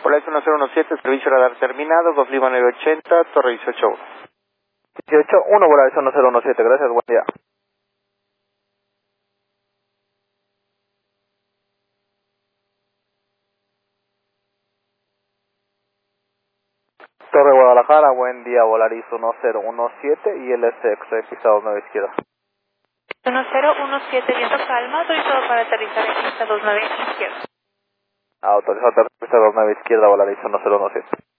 Volaris 1017, servicio radar terminado, Golf Lima 980, Torre 181. 181, Volaris 1017, gracias, buen día. Torre Guadalajara, buen día, Volaris 1017 y LSX, pisado 9 izquierda. 1017, viento calma, autorizado para aterrizar en pista 29 izquierda. Autorizado para aterrizar pista 29 izquierda, Volaris 1017.